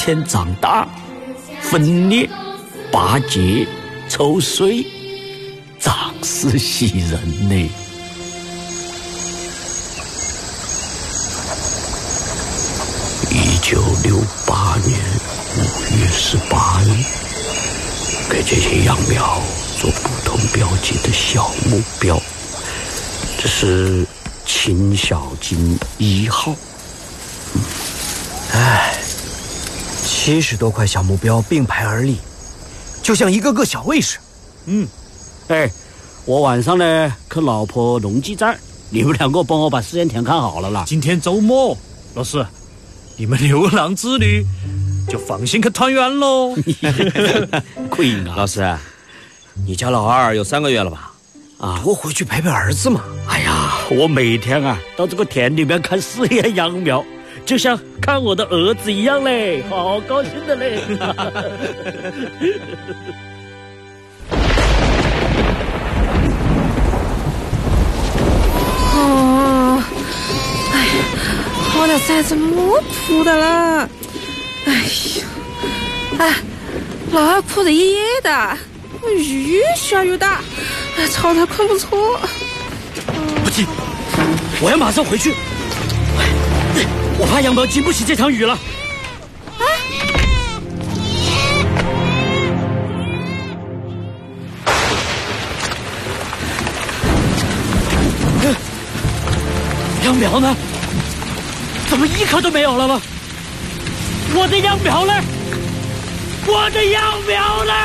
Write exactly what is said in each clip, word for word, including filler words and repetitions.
天长大，分裂、巴结、抽穗，长势喜人呢。一九六八年五月十八日，给这些秧苗做不同标记的小目标，这是秦小金一号。 嗯，唉。七十多块小目标并排而立，就像一个个小卫士。 嗯，哎，我晚上呢跟老婆农机站，你们两个帮我把试验田看好了啦。 今天周末，老师，你们牛郎织女就放心去团圆喽。 亏啊， 老师，你家老二有三个月了吧？ 啊， 多回去陪陪儿子嘛。 哎呀，我每天啊到这个田里面看试验秧苗。就像看我的儿子一样嘞，好高兴的嘞！ 哦，哎呀，好了噻，这么哭的了。哎呀，哎，老二哭得也也大，越下越大，哎，朝他看不错。 不急，我要马上回去。我怕秧苗经不起这场雨了。啊！秧苗呢？怎么一颗都没有了吗？我的秧苗呢？我的秧苗呢？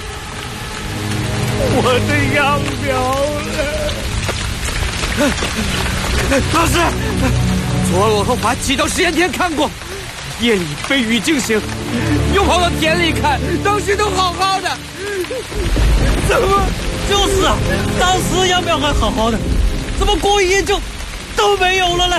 我的秧苗呢？老师。昨晚我和华奇到实验田看过，夜里被雨惊醒，又跑到田里看，当时都好好的。怎么？就是啊，当时秧苗还好好的，怎么过一夜就都没有了呢？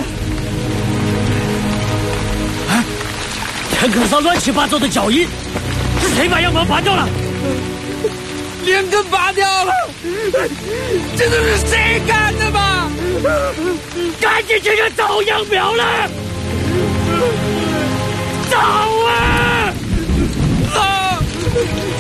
啊！田埂上乱七八糟的脚印，是谁把秧苗拔掉了？连根拔掉了，这都是谁干的吗？赶紧去找秧苗了！找啊！啊！